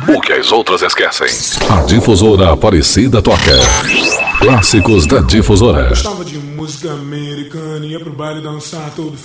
O que as outras esquecem. A Difusora Aparecida toca Clássicos da Difusora. Gostava de música americana, ia pro baile dançar todo